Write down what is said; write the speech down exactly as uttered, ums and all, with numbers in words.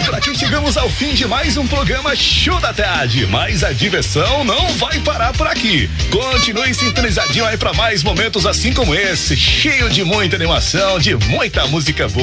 por aqui chegamos ao fim de mais um programa Show da Tarde, mas a diversão não vai parar por aqui. Continue sintonizadinho aí para mais momentos assim como esse, cheio de muita animação, de muita música boa.